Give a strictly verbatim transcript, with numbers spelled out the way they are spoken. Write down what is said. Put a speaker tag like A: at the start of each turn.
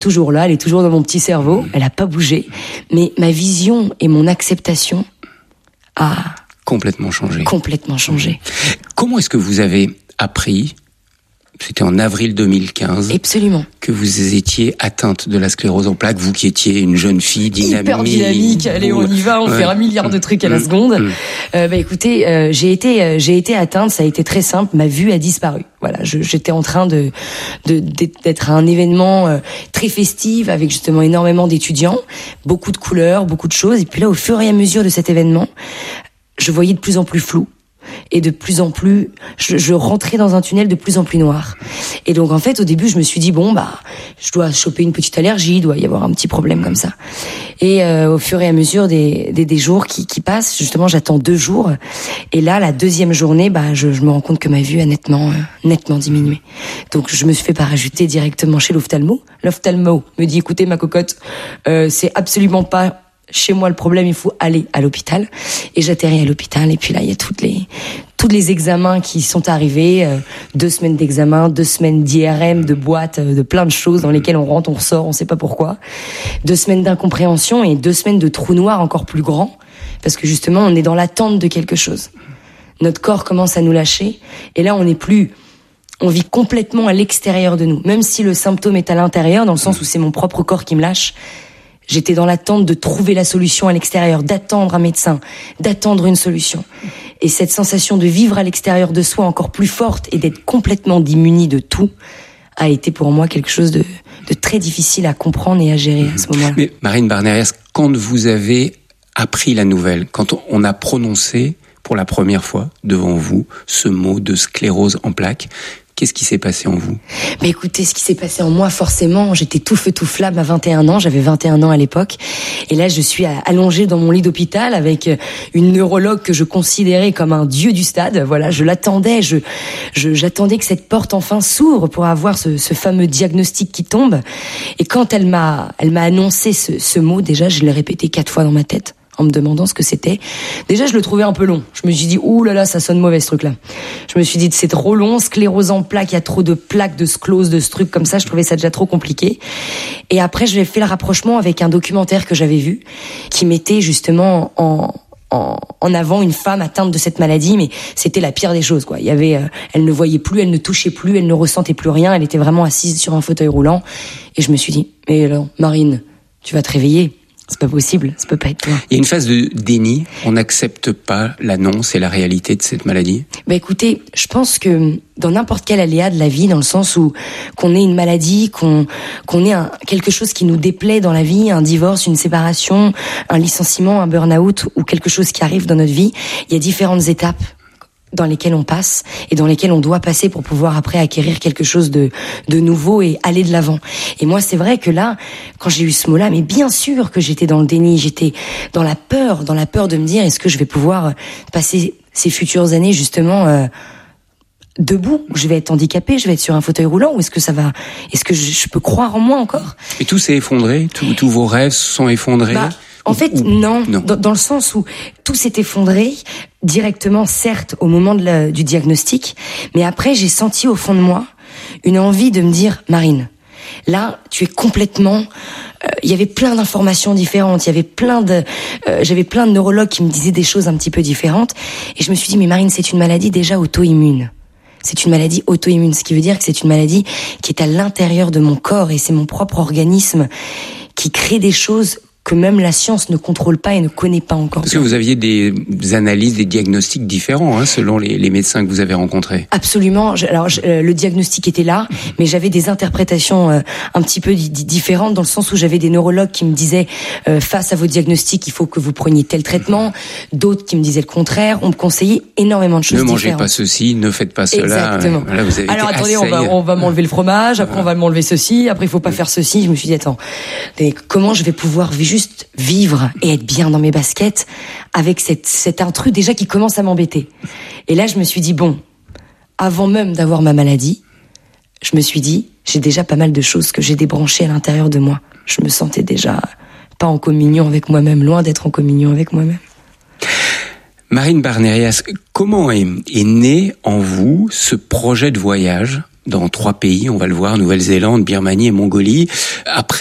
A: toujours là, elle est toujours dans mon petit cerveau, elle a pas bougé, mais ma vision et mon acceptation a
B: complètement changé.
A: Complètement changé.
B: Comment est-ce que vous avez appris, c'était en avril deux mille quinze,
A: absolument,
B: que vous étiez atteinte de la sclérose en plaques, vous qui étiez une jeune fille dynamique.
A: Hyper dynamique, allez on y va, on ouais. fait un milliard de trucs à la seconde. Mmh. Euh, bah écoutez, euh, j'ai été, euh, j'ai été atteinte, ça a été très simple, ma vue a disparu. Voilà, je, j'étais en train de, de d'être à un événement euh, très festif avec justement énormément d'étudiants, beaucoup de couleurs, beaucoup de choses. Et puis là, au fur et à mesure de cet événement, je voyais de plus en plus flou. Et de plus en plus, je, je rentrais dans un tunnel de plus en plus noir. Et donc en fait, au début, je me suis dit bon bah, je dois choper une petite allergie, il doit y avoir un petit problème comme ça. Et euh, au fur et à mesure des des, des jours qui, qui passent, justement, j'attends deux jours. Et là, la deuxième journée, bah, je, je me rends compte que ma vue a nettement, euh, nettement diminué. Donc je me suis fait parachuter directement chez l'ophtalmo. L'ophtalmo me dit écoutez ma cocotte, euh, c'est absolument pas chez moi le problème, il faut aller à l'hôpital. Et j'atterris à l'hôpital et puis là il y a toutes les tous les examens qui sont arrivés, euh, deux semaines d'examen, deux semaines d'I R M, de boîtes, euh, de plein de choses dans lesquelles on rentre, on ressort, on sait pas pourquoi. Deux semaines d'incompréhension et deux semaines de trous noirs encore plus grands parce que justement on est dans l'attente de quelque chose. Notre corps commence à nous lâcher et là on n'est plus on vit complètement à l'extérieur de nous, même si le symptôme est à l'intérieur dans le sens où c'est mon propre corps qui me lâche. J'étais dans l'attente de trouver la solution à l'extérieur, d'attendre un médecin, d'attendre une solution. Et cette sensation de vivre à l'extérieur de soi encore plus forte et d'être complètement démuni de tout a été pour moi quelque chose de, de très difficile à comprendre et à gérer à ce moment-là.
B: Mais Marine Barnérias, quand vous avez appris la nouvelle, quand on a prononcé pour la première fois devant vous ce mot de sclérose en plaques, qu'est-ce qui s'est passé en vous ?
A: Bah écoutez, ce qui s'est passé en moi, forcément, j'étais tout feu tout flamme à vingt et un ans, j'avais vingt et un ans à l'époque, et là je suis allongée dans mon lit d'hôpital avec une neurologue que je considérais comme un dieu du stade. Voilà, je l'attendais, je, je j'attendais que cette porte enfin s'ouvre pour avoir ce, ce fameux diagnostic qui tombe. Et quand elle m'a, elle m'a annoncé ce, ce mot, déjà je l'ai répété quatre fois dans ma tête, en me demandant ce que c'était. Déjà, je le trouvais un peu long. Je me suis dit, ouh là là, ça sonne mauvais ce truc-là. Je me suis dit, c'est trop long, sclérose en plaques, il y a trop de plaques, de sclose, de ce truc comme ça, je trouvais ça déjà trop compliqué. Et après, j'ai fait le rapprochement avec un documentaire que j'avais vu, qui mettait justement en, en, en avant une femme atteinte de cette maladie, mais c'était la pire des choses, quoi. Il y avait, euh, elle ne voyait plus, elle ne touchait plus, elle ne ressentait plus rien, elle était vraiment assise sur un fauteuil roulant. Et je me suis dit, mais alors, Marine, tu vas te réveiller. C'est pas possible, ça peut pas être toi.
B: Il y a une phase de déni, on n'accepte pas l'annonce et la réalité de cette maladie.
A: Bah écoutez, je pense que dans n'importe quel aléa de la vie, dans le sens où qu'on ait une maladie, qu'on qu'on ait un, quelque chose qui nous déplaît dans la vie, un divorce, une séparation, un licenciement, un burn-out ou quelque chose qui arrive dans notre vie, il y a différentes étapes dans lesquelles on passe et dans lesquelles on doit passer pour pouvoir après acquérir quelque chose de de nouveau et aller de l'avant. Et moi, c'est vrai que là, quand j'ai eu ce mot-là, mais bien sûr que j'étais dans le déni, j'étais dans la peur, dans la peur de me dire, est-ce que je vais pouvoir passer ces futures années justement euh, debout, où je vais être handicapée, je vais être sur un fauteuil roulant, ou est-ce que ça va, est-ce que je, je peux croire en moi encore ?
B: Et tout s'est effondré, tous tous vos rêves se sont effondrés.
A: Bah, En fait, non, non. Dans, dans le sens où tout s'est effondré directement, certes, au moment de la, du diagnostic, mais après, j'ai senti au fond de moi une envie de me dire, Marine, là, tu es complètement... Il euh, y avait plein d'informations différentes, il y avait plein de... Euh, j'avais plein de neurologues qui me disaient des choses un petit peu différentes, et je me suis dit, mais Marine, c'est une maladie déjà auto-immune. C'est une maladie auto-immune, ce qui veut dire que c'est une maladie qui est à l'intérieur de mon corps, et c'est mon propre organisme qui crée des choses que même la science ne contrôle pas et ne connaît pas encore.
B: Parce que vous aviez des analyses, des diagnostics différents, hein, selon les, les médecins que vous avez rencontrés.
A: Absolument. Alors, je, le diagnostic était là, mais j'avais des interprétations euh, un petit peu di- différentes, dans le sens où j'avais des neurologues qui me disaient, euh, face à vos diagnostics, il faut que vous preniez tel traitement. D'autres qui me disaient le contraire. On me conseillait énormément de choses
B: différentes. Ne mangez
A: différentes.
B: pas ceci, ne faites pas cela.
A: Exactement.
B: Là, vous avez
A: Alors,
B: été
A: attendez, on va, on va m'enlever le fromage, après on va m'enlever ceci, après il faut pas faire ceci. Je me suis dit, attends, mais comment je vais pouvoir vivre juste vivre et être bien dans mes baskets avec cette, cet intrus déjà qui commence à m'embêter. Et là, je me suis dit, bon, avant même d'avoir ma maladie, je me suis dit, j'ai déjà pas mal de choses que j'ai débranchées à l'intérieur de moi. Je me sentais déjà pas en communion avec moi-même, loin d'être en communion avec moi-même.
B: Marine Barnérias, comment est, est né en vous ce projet de voyage dans trois pays, on va le voir, Nouvelle-Zélande, Birmanie et Mongolie. Après